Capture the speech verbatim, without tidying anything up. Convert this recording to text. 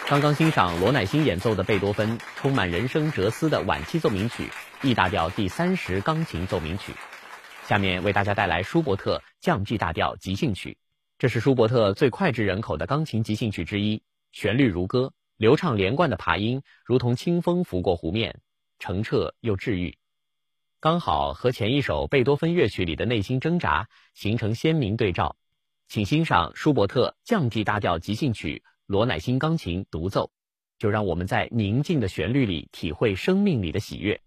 刚刚欣赏罗乃馨演奏的贝多芬充满人生哲思的晚期奏鸣曲 E 大调第三十钢琴奏鸣曲。下面为大家带来舒伯特降 G 大调即兴曲，这是舒伯特最脍炙人口的钢琴即兴曲之一，旋律如歌，流畅连贯的爬音如同清风拂过湖面，澄澈又治愈，刚好和前一首贝多芬乐曲里的内心挣扎形成鲜明对照。请欣赏舒伯特降 G 大调即兴曲罗乃馨钢琴独奏，就让我们在宁静的旋律里体会生命里的喜悦。